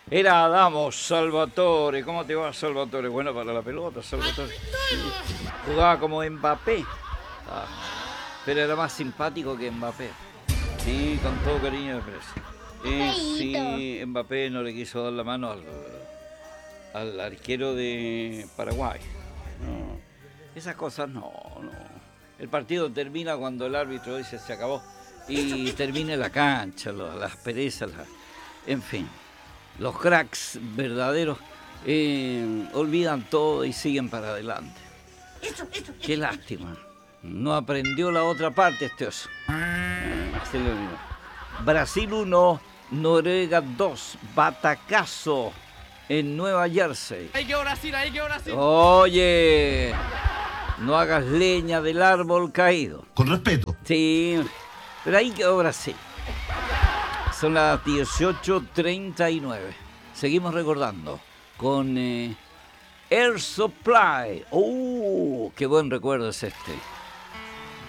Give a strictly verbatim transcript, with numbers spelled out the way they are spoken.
Era Adamo Salvatore. ¿Cómo te va, Salvatore? Bueno para la pelota, Salvatore. Sí. Jugaba como Mbappé. Ah, pero era más simpático que Mbappé. Sí, con todo cariño de precio. Eh, sí, Mbappé no le quiso dar la mano al, al arquero de Paraguay. No, esas cosas no, no. El partido termina cuando el árbitro dice se acabó. Y termine la cancha, las perezas, la, en fin. Los cracks verdaderos eh, olvidan todo y siguen para adelante. Qué lástima. No aprendió la otra parte este oso. Se le olvidó. Brasil uno, Noruega dos, batacazo en Nueva Jersey. Ahí quedó Brasil, ahí quedó Brasil. Oye, no hagas leña del árbol caído. Con respeto. Sí, pero ahí quedó Brasil. Son las dieciocho treinta y nueve. Seguimos recordando con eh, Air Supply. ¡Uh! ¡Qué buen recuerdo es este!